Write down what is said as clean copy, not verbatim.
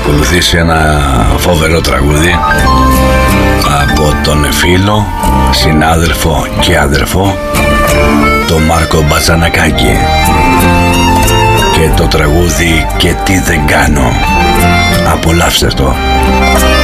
ακολουθήσει ένα φοβερό τραγούδι από τον φίλο, συνάδελφο και αδερφό, τον Μάρκο Μπατζανακάκη, και το τραγούδι «Και τι δεν κάνω». Απολαύστε το.